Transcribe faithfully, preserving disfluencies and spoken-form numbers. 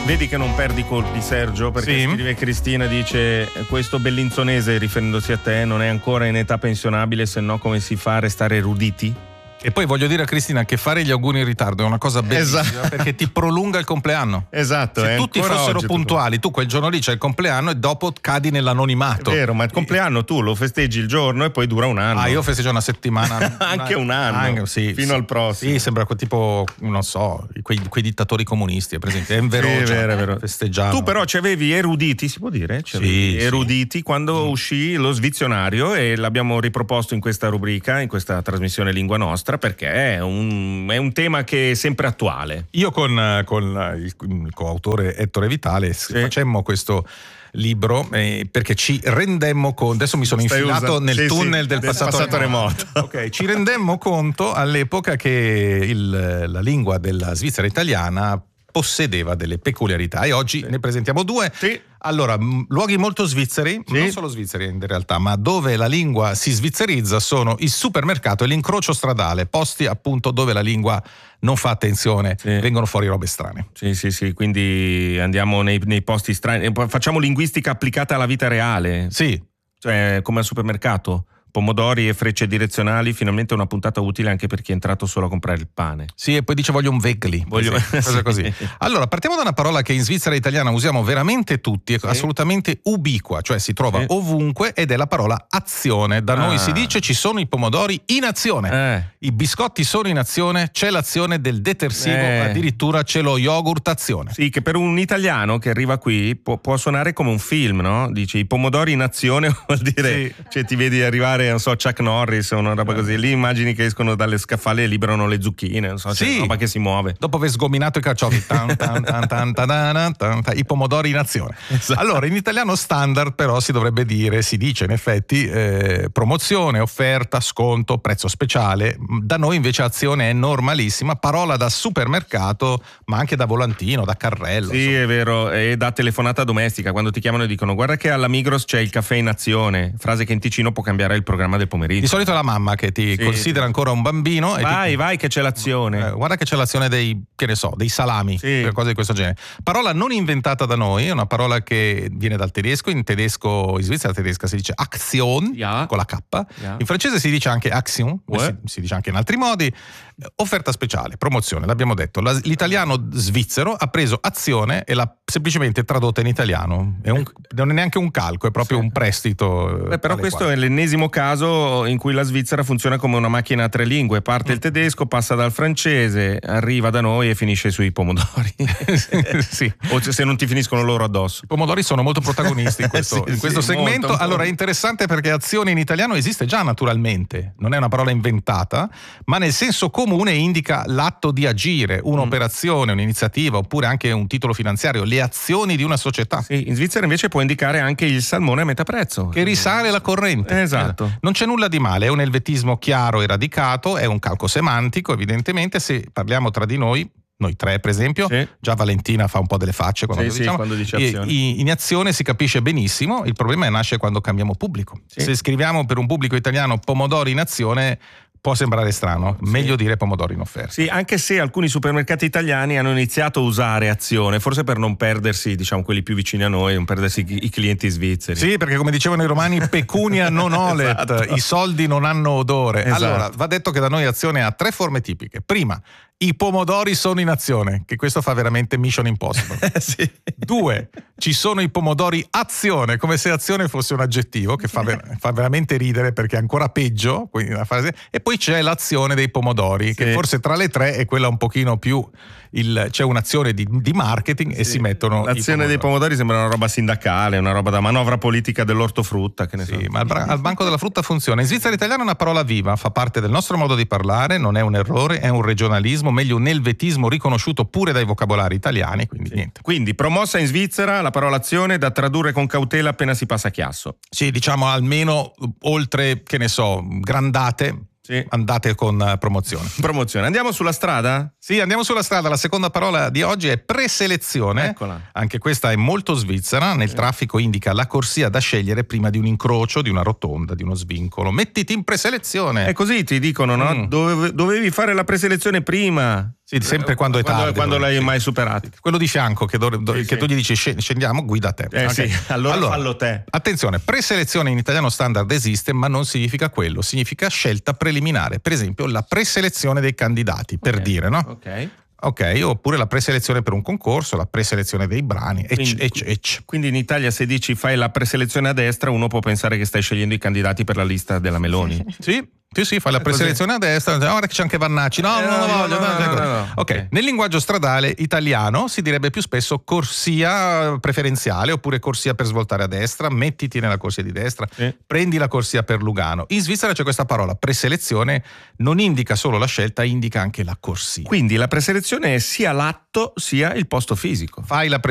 Vedi che non perdi colpi, Sergio, perché Sì. scrive Cristina, dice: questo bellinzonese, riferendosi a te, non è ancora in età pensionabile, se no come si fa a restare eruditi? E poi voglio dire a Cristina che fare gli auguri in ritardo è una cosa bellissima, Esatto. perché ti prolunga il compleanno. Esatto. Se è tutti ancora fossero oggi, puntuali, tu quel giorno lì c'è il compleanno e dopo cadi nell'anonimato. È vero, ma il compleanno tu lo festeggi il giorno e poi dura un anno. Ah, io festeggio una settimana. Anche un anno, anche, sì, fino sì. al prossimo. Sì, sembra quel tipo, non so, quei, quei dittatori comunisti, è presente? Enver Sì, è Hoxha, vero, è vero. festeggiavano. Tu però ci avevi eruditi, si può dire? Ci avevi Sì, sì. eruditi quando Mm. uscì lo Svizionario, e l'abbiamo riproposto in questa rubrica, in questa trasmissione Lingua Nostra, perché è un, è un tema che è sempre attuale. Io con, con il, il coautore Ettore Vitale Sì. facemmo questo libro eh, perché ci rendemmo conto, adesso mi sono Stai infilato usando- nel sì, tunnel sì, del, del passato, passato remoto. Ok, ci rendemmo conto all'epoca che il, la lingua della Svizzera italiana possedeva delle peculiarità e oggi ne presentiamo due. Sì. Allora, m- luoghi molto svizzeri, Sì. non solo svizzeri in realtà, ma dove la lingua si svizzerizza sono il supermercato e l'incrocio stradale, posti appunto dove la lingua non fa attenzione, Sì. vengono fuori robe strane. Sì, sì, sì, quindi andiamo nei, nei posti strani, e poi facciamo linguistica applicata alla vita reale, Sì, cioè come al supermercato. Pomodori e frecce direzionali, finalmente una puntata utile anche per chi è entrato solo a comprare il pane. sì, e poi dice voglio un vegli, Voglio- cose sì. così. Allora, partiamo da una parola che in Svizzera italiana usiamo veramente tutti, è Sì. assolutamente ubiqua, cioè si trova Sì. ovunque, ed è la parola azione. Da Ah. noi si dice ci sono i pomodori in azione. Eh. I biscotti sono in azione, c'è l'azione del detersivo, Eh. addirittura c'è lo yogurt azione. Sì, che per un italiano che arriva qui può, può suonare come un film, no? Dici i pomodori in azione vuol dire, Sì. cioè ti vedi arrivare, non so, Chuck Norris o una roba così, lì immagini che escono dalle scaffali e liberano le zucchine, non so, c'è Sì. roba che si muove. Dopo aver sgominato i carciofi, tan, tan, tan, tan, tan, tan, tan, tan, i pomodori in azione. Esatto. Allora, in italiano standard però si dovrebbe dire, si dice in effetti, eh, promozione, offerta, sconto, prezzo speciale. Da noi invece azione è normalissima, parola da supermercato, ma anche da volantino, da carrello. Sì, insomma. è vero, e da telefonata domestica, quando ti chiamano e dicono guarda che alla Migros c'è il caffè in azione, frase che in Ticino può cambiare il programma del pomeriggio. Di solito è la mamma che ti Sì. considera ancora un bambino e Vai, ti... vai che c'è l'azione. Eh, guarda che c'è l'azione dei, che ne so, dei salami, Sì. cose di questo genere. Parola non inventata da noi, è una parola che viene dal tedesco, in tedesco, in Svizzera tedesca si dice Aktion, Ja. con la K, Ja. in francese si dice anche Action, Ouais. si, si dice anche in altri modi. Offerta speciale, promozione, l'abbiamo detto. La- l'italiano svizzero ha preso azione e l'ha semplicemente tradotta in italiano. È un- non è neanche un calco, è proprio Sì. un prestito. eh, Beh, però tale questo quale. è l'ennesimo caso in cui la Svizzera funziona come una macchina a tre lingue, parte il tedesco, passa dal francese, arriva da noi e finisce sui pomodori. Sì. O se non ti finiscono loro addosso. I pomodori sono molto protagonisti in questo, Sì, in questo sì, segmento. molto, Allora molto. è interessante perché azione in italiano esiste già naturalmente, non è una parola inventata, ma nel senso comune indica l'atto di agire, un'operazione, un'iniziativa oppure anche un titolo finanziario, le azioni di una società. Sì, in Svizzera invece può indicare anche il salmone a metà prezzo. Che risale la corrente. Esatto. Non c'è nulla di male, è un elvetismo chiaro e radicato, è un calco semantico, evidentemente. Se parliamo tra di noi, noi tre per esempio, Sì. già Valentina fa un po' delle facce quando Sì, lo sì, diciamo. quando dice I- azione. i- in azione si capisce benissimo, il problema è nasce quando cambiamo pubblico. Sì. Se scriviamo per un pubblico italiano pomodori in azione può sembrare strano, meglio dire pomodori in offerta. Sì, anche se alcuni supermercati italiani hanno iniziato a usare azione, forse per non perdersi, diciamo, quelli più vicini a noi, non perdersi i i clienti svizzeri. Sì, perché come dicevano i romani, pecunia non olet, Esatto. i soldi non hanno odore. Esatto. Allora, va detto che da noi azione ha tre forme tipiche. Prima, i pomodori sono in azione, che questo fa veramente Mission Impossible. Eh, sì. Due, ci sono i pomodori azione, come se azione fosse un aggettivo, che fa, ver- fa veramente ridere perché è ancora peggio. quindi una frase- E poi c'è l'azione dei pomodori, che Sì. forse tra le tre è quella un pochino più... Il, c'è un'azione di, di marketing e si mettono L'azione i dei pomodori sembra una roba sindacale, una roba da manovra politica dell'ortofrutta, che ne so. Sì, ma al, bra- al banco della frutta funziona. In Svizzera italiana è una parola viva, fa parte del nostro modo di parlare, non è un errore, è un regionalismo, meglio un elvetismo riconosciuto pure dai vocabolari italiani, quindi niente. Quindi promossa in Svizzera la parola azione da tradurre con cautela appena si passa a chiasso. Sì, diciamo almeno oltre, che ne so, grandate, Sì. andate con eh, promozione. Promozione. Andiamo sulla strada? Sì, andiamo sulla strada. La seconda parola di oggi è preselezione. Eccola. Anche questa è molto svizzera. Nel Sì. traffico indica la corsia da scegliere prima di un incrocio, di una rotonda, di uno svincolo. Mettiti in preselezione. È così, ti dicono, no? Mm. Dove- dovevi fare la preselezione prima. Sì, sempre quando è Quando, tardi. quando l'hai Sì. mai superato. Quello di fianco che, do- do- Sì, che sì. tu gli dici "Sce- scendiamo, guida te". Eh Ok. sì, allora fallo te. Attenzione, preselezione in italiano standard esiste, ma non significa quello, significa scelta preliminare. Per esempio, la preselezione dei candidati, per Ok, dire, no? Ok. Ok, oppure la preselezione per un concorso, la preselezione dei brani, ecc, Quindi- ecc, ecc. Quindi in Italia se dici fai la preselezione a destra, uno può pensare che stai scegliendo i candidati per la lista della Meloni. Sì, sì, sì, fai la È così. preselezione a destra, ah, guarda che c'è anche Vannacci, no, Eh, non lo no, voglio. no, no, no, ecco. no, no, no. Ok, Ok. nel linguaggio stradale italiano si direbbe più spesso corsia preferenziale oppure corsia per svoltare a destra, mettiti nella corsia di destra, Sì. prendi la corsia per Lugano. In Svizzera c'è questa parola, preselezione, non indica solo la scelta, indica anche la corsia. Quindi la preselezione è sia l'atto sia il posto fisico. Fai la